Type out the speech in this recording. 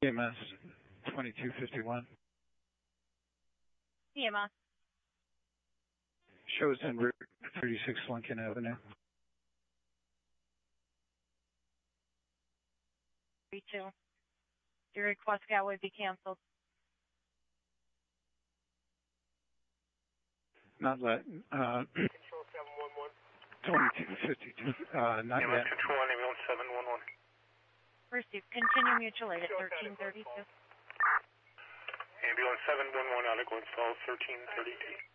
EMS 2251. EMS. Shows en route 36 Lincoln Avenue. 32. Your request gateway be canceled. Not let. Control 711. 2252. Not yet. Control ambulance 711. Received. Continue mutual aid at 1332. Ambulance 711 out of Glensville 1332.